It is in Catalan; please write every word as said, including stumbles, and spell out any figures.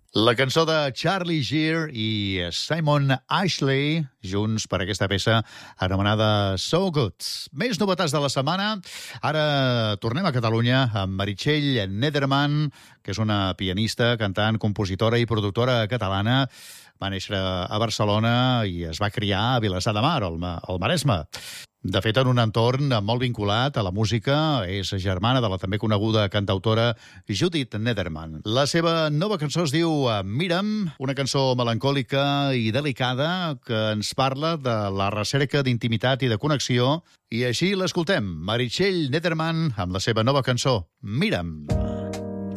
La cançó de Charlie Geer i Simon Ashley, junts per aquesta peça anomenada So Good. Més novetats de la setmana. Ara tornem a Catalunya amb Meritxell Nederman, que és una pianista, cantant, compositora i productora catalana. Va néixer a Barcelona i es va criar a Vilassar de Mar, al Maresme. De fet, en un entorn molt vinculat a la música, és germana de la també coneguda cantautora Judith Nederman. La seva nova cançó es diu Mira'm, una cançó melancòlica i delicada que ens parla de la recerca d'intimitat i de connexió, i així l'escoltem. Meritxell Nederman amb la seva nova cançó, Mira'm.